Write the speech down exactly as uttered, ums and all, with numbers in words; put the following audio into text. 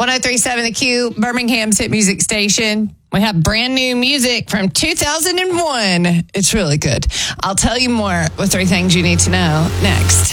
oh three point seven The Q, Birmingham's hit music station. We have brand new music from two thousand one. It's really good. I'll tell you more with three things you need to know next.